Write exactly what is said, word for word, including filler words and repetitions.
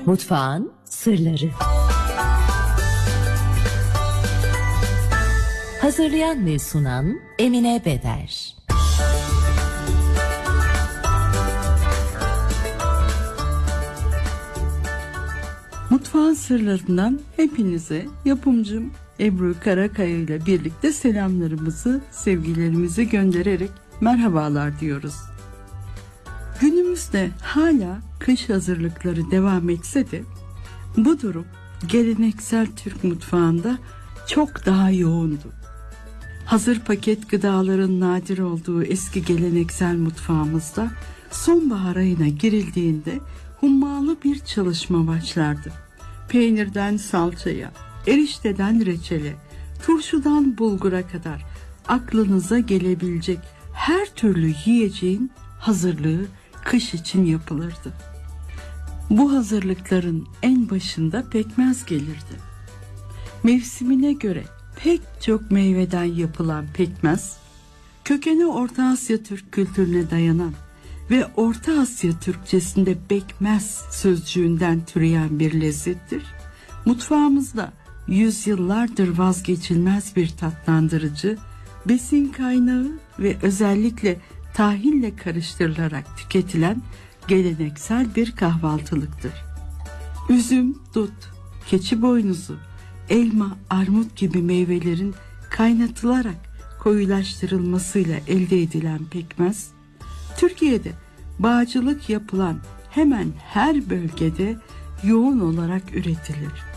Mutfağın sırları. Hazırlayan ve sunan Emine Beder. Mutfağın sırlarından hepinize yapımcım Ebru Karakaya ile birlikte selamlarımızı, sevgilerimizi göndererek merhabalar diyoruz. Günümüzde hala kış hazırlıkları devam etse de bu durum geleneksel Türk mutfağında çok daha yoğundu. Hazır paket gıdaların nadir olduğu eski geleneksel mutfağımızda sonbahar ayına girildiğinde hummalı bir çalışma başlardı. Peynirden salçaya, erişteden reçele, turşudan bulgura kadar aklınıza gelebilecek her türlü yiyeceğin hazırlığı kış için yapılırdı. Bu hazırlıkların en başında pekmez gelirdi. Mevsimine göre pek çok meyveden yapılan pekmez, kökeni Orta Asya Türk kültürüne dayanan ve Orta Asya Türkçesinde bekmez sözcüğünden türeyen bir lezzettir. Mutfağımızda yüzyıllardır vazgeçilmez bir tatlandırıcı, besin kaynağı ve özellikle tahinle karıştırılarak tüketilen geleneksel bir kahvaltılıktır. Üzüm, dut, keçi boynuzu, elma, armut gibi meyvelerin kaynatılarak koyulaştırılmasıyla elde edilen pekmez, Türkiye'de bağcılık yapılan hemen her bölgede yoğun olarak üretilir.